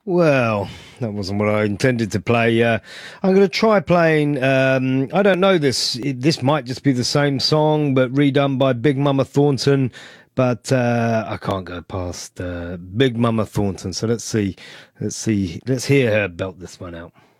Well, that wasn't what I intended to play. I'm going to try playing. I don't know this. This might just be the same song, but redone by Big Mama Thornton. But I can't go past Big Mama Thornton. So let's see. Let's see. Let's hear her belt this one out.